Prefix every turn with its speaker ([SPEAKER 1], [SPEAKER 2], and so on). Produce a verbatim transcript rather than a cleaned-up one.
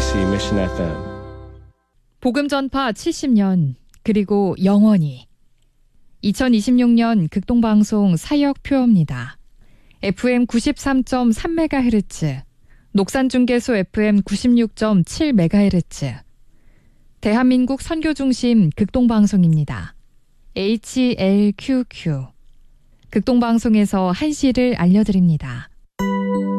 [SPEAKER 1] 케이비씨 Mission 에프엠.
[SPEAKER 2] 복음 전파 칠십 년 그리고 영원히. 이천이십육 년 극동방송 사역표입니다. 에프엠 구십삼 점 삼 메가헤르츠, 녹산중계소 에프엠 구십육 점 칠 메가헤르츠, 대한민국 선교중심 극동방송입니다. 에이치엘큐큐. 극동방송에서 한시를 알려드립니다.